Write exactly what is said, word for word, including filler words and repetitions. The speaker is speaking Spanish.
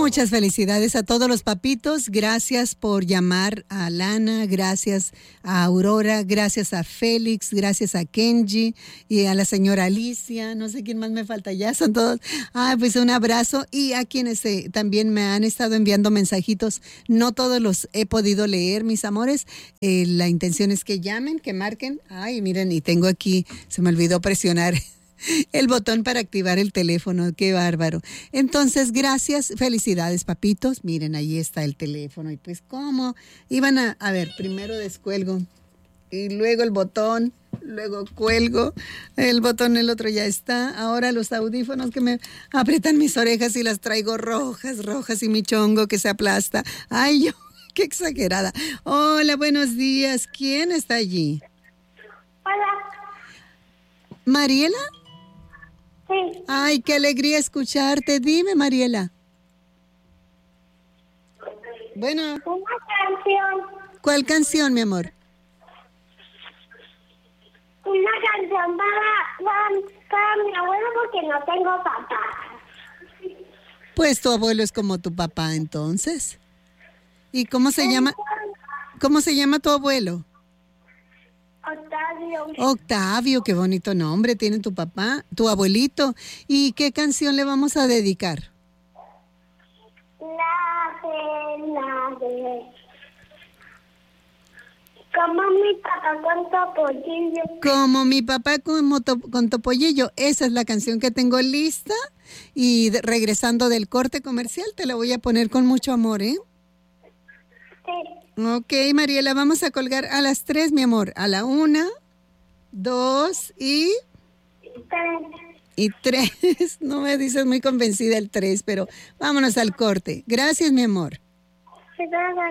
Muchas felicidades a todos los papitos. Gracias por llamar a Lana, gracias a Aurora, gracias a Félix, gracias a Kenji y a la señora Alicia. No sé quién más me falta, ya son todos. Ah, pues un abrazo. Y a quienes eh, también me han estado enviando mensajitos. No todos los he podido leer, mis amores. Eh, la intención es que llamen, que marquen. Ay, miren, y tengo aquí, se me olvidó presionar el botón para activar el teléfono. Qué bárbaro. Entonces, gracias, felicidades, papitos. Miren, ahí está el teléfono. Y pues, ¿cómo? Iban a, a ver, primero descuelgo y luego el botón, luego cuelgo el botón, el otro ya está. Ahora los audífonos que me aprietan mis orejas y las traigo rojas, rojas, y mi chongo que se aplasta. Ay, yo, qué exagerada. Hola, buenos días. ¿Quién está allí? Hola. ¿Mariela? Sí. Ay, qué alegría escucharte. Dime, Mariela. Bueno. Una canción. ¿Cuál canción, mi amor? Una canción para, para, para mi abuelo porque no tengo papá. Pues tu abuelo es como tu papá, entonces. ¿Y cómo se llama? ¿Cómo se llama tu abuelo? Octavio. Octavio, qué bonito nombre tiene tu papá, tu abuelito. ¿Y qué canción le vamos a dedicar? La cena de... Como mi papá con topollillo. Como mi papá con, moto, con topollillo. Esa es la canción que tengo lista. Y de, regresando del corte comercial, te la voy a poner con mucho amor, ¿eh? Sí. Ok, Mariela, vamos a colgar a las tres, mi amor. A la una, dos y... Tres. Y tres. No me dices muy convencida el tres, pero vámonos al corte. Gracias, mi amor. Sí, gracias.